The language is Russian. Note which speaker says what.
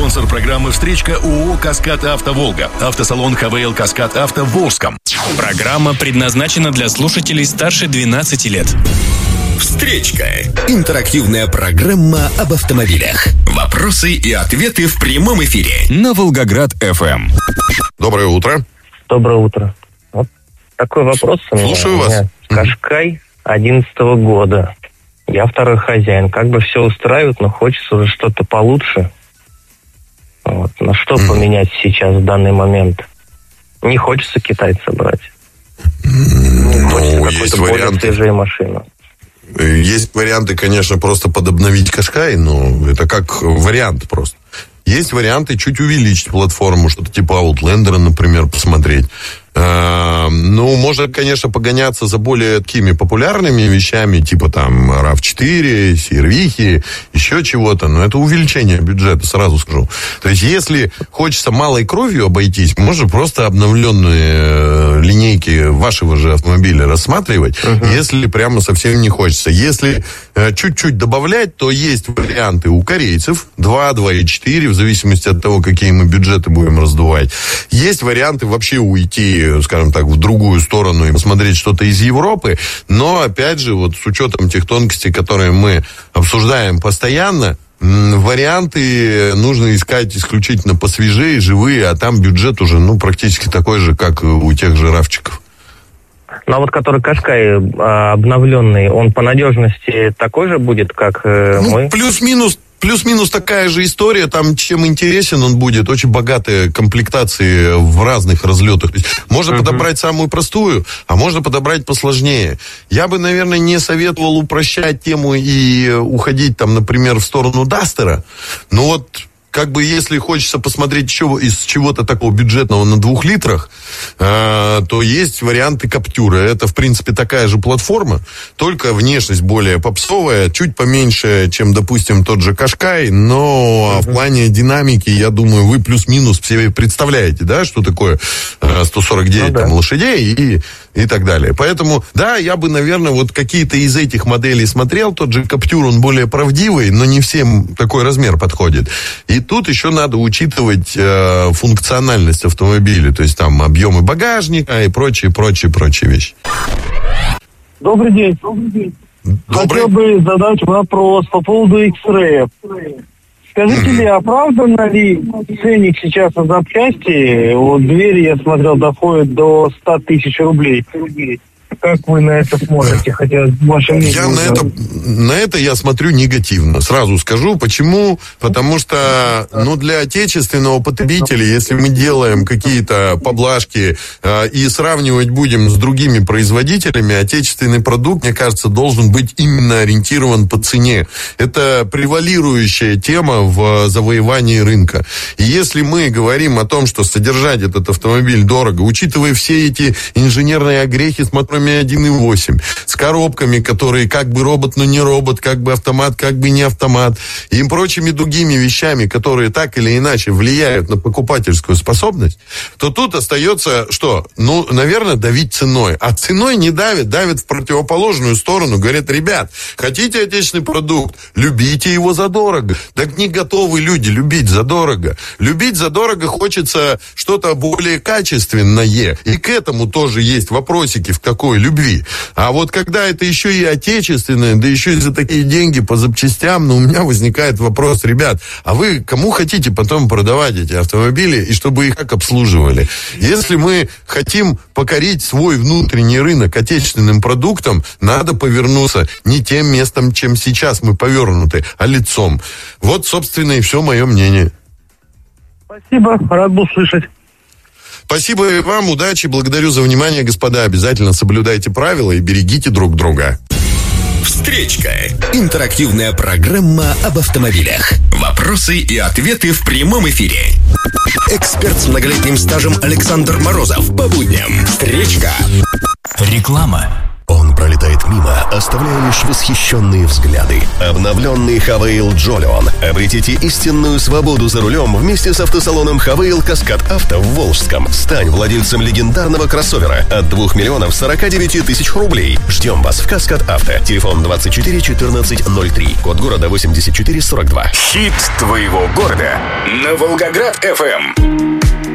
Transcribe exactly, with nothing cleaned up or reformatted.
Speaker 1: Спонсор программы «Встречка» ООО «Каскад Авто Волга». Автосалон ХВЛ «Каскад Авто» в Волжском.
Speaker 2: Программа предназначена для слушателей старше двенадцати лет.
Speaker 3: «Встречка» – интерактивная программа об автомобилях. Вопросы и ответы в прямом эфире на Волгоград-ФМ.
Speaker 4: Доброе утро.
Speaker 5: Доброе утро. Вот такой вопрос у меня.
Speaker 4: Слушаю вас.
Speaker 5: У меня Кашкай одиннадцатого года. Я второй хозяин. Как бы все устраивает, но хочется уже что-то получше. Вот. На что mm. поменять сейчас в данный момент? Не хочется китайца брать. Не хочется
Speaker 4: ну,
Speaker 5: какой-то более свежая машина.
Speaker 4: Есть варианты, конечно, просто подобновить Кашкай, но это как вариант просто. Есть варианты чуть увеличить платформу, что-то типа Outlander, например, посмотреть. Ну, можно, конечно, погоняться за более такими популярными вещами, типа там рав четыре, Сервихи, еще чего-то, но это увеличение бюджета, сразу скажу. То есть, если хочется малой кровью обойтись, можно просто обновленные линейки вашего же автомобиля рассматривать, uh-huh. если прямо совсем не хочется. Если чуть-чуть добавлять, то есть варианты у корейцев, два, два и четыре, в зависимости от того, какие мы бюджеты будем раздувать. Есть варианты вообще уйти, скажем так, в другую сторону и посмотреть что-то из Европы, но, опять же, вот с учетом тех тонкостей, которые мы обсуждаем постоянно, варианты нужно искать исключительно посвежее, живые, а там бюджет уже, ну, практически такой же, как у тех же равчиков.
Speaker 5: Ну, а вот который Кашкай обновленный, он по надежности такой же будет, как э,
Speaker 4: ну,
Speaker 5: мой?
Speaker 4: Плюс-минус Плюс-минус такая же история, там чем интересен он будет, очень богатые комплектации в разных разлетах. Можно uh-huh. подобрать самую простую, а можно подобрать посложнее. Я бы, наверное, не советовал упрощать тему и уходить там, например, в сторону Дастера, но вот как бы если хочется посмотреть еще из чего-то такого бюджетного на двух литрах, э, то есть варианты Каптюра. Это, в принципе, такая же платформа, только внешность более попсовая, чуть поменьше, чем, допустим, тот же Кашкай, но uh-huh. в плане динамики, я думаю, вы плюс-минус все представляете, да, что такое э, сто сорок девять ну, да. там, лошадей и, и так далее. Поэтому, да, я бы, наверное, вот какие-то из этих моделей смотрел. Тот же Каптюр, он более правдивый, но не всем такой размер подходит. И И тут еще надо учитывать э, функциональность автомобиля, то есть там объемы багажника и прочие, прочие, прочие вещи.
Speaker 6: Добрый день. Добрый день.
Speaker 4: Добрый.
Speaker 6: Хотел бы задать вопрос по поводу X-Ray. Скажите mm-hmm. ли, оправданно ли ценник сейчас на запчасти? Вот двери, я смотрел, доходят до ста тысяч рублей. Как вы на это смотрите? Хотя ваше мнение.
Speaker 4: Я на это, на это я смотрю негативно. Сразу скажу, почему. Потому что, ну, для отечественного потребителя, если мы делаем какие-то поблажки э, и сравнивать будем с другими производителями, отечественный продукт, мне кажется, должен быть именно ориентирован по цене. Это превалирующая тема в завоевании рынка. И если мы говорим о том, что содержать этот автомобиль дорого, учитывая все эти инженерные огрехи с моторами один и восемь, с коробками, которые как бы робот, но не робот, как бы автомат, как бы не автомат, и прочими другими вещами, которые так или иначе влияют на покупательскую способность, то тут остается что? Ну, наверное, давить ценой. А ценой не давит, давит в противоположную сторону. Говорят, ребят, хотите отечественный продукт, любите его задорого. Так не готовы люди любить задорого. Любить задорого хочется что-то более качественное. И к этому тоже есть вопросики, в какой любви. А вот когда это еще и отечественное, да еще и за такие деньги по запчастям, ну, у меня возникает вопрос, ребят, а вы кому хотите потом продавать эти автомобили, и чтобы их как обслуживали? Если мы хотим покорить свой внутренний рынок отечественным продуктом, надо повернуться не тем местом, чем сейчас мы повернуты, а лицом. Вот, собственно, и все мое мнение.
Speaker 6: Спасибо, рад был слышать.
Speaker 4: Спасибо вам, удачи, благодарю за внимание, господа. Обязательно соблюдайте правила и берегите друг друга.
Speaker 3: Встречка. Интерактивная программа об автомобилях. Вопросы и ответы в прямом эфире. Эксперт с многолетним стажем Александр Морозов. По будням. Встречка.
Speaker 2: Реклама.
Speaker 3: Он пролетает мимо, оставляя лишь восхищенные взгляды. Обновленный Хавейл Джолион. Обретите истинную свободу за рулем вместе с автосалоном Хавейл Каскад Авто в Волжском. Стань владельцем легендарного кроссовера от двух миллионов сорока девяти тысяч рублей. Ждем вас в Каскад Авто. Телефон двадцать четыре четырнадцать ноль три. Код города восемьдесят четыре сорок два.
Speaker 1: Хит твоего города на на Волгоград эф эм.